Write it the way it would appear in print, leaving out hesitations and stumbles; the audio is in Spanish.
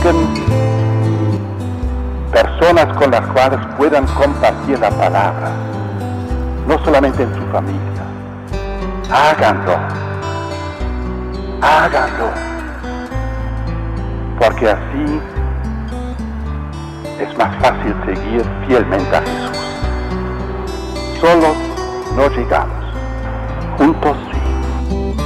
busquen personas con las cuales puedan compartir la palabra, no solamente en su familia. Háganlo, porque así es más fácil seguir fielmente a Jesús. Solos no llegamos, juntos